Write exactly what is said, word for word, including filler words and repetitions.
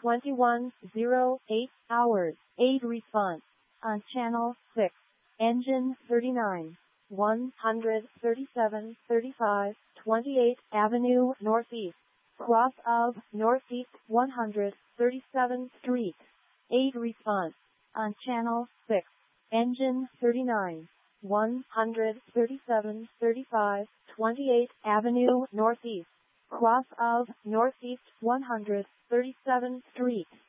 twenty-one oh eight hours. Aid response on channel six. Engine thirty-nine, one thirty-seven thirty-five twenty-eighth Avenue Northeast, cross of Northeast one hundred thirty-seventh Street. Aid response on channel six. Engine thirty-nine, one thirty-seven thirty-five twenty-eighth Avenue Northeast, cross of Northeast one hundred thirty-seventh Street.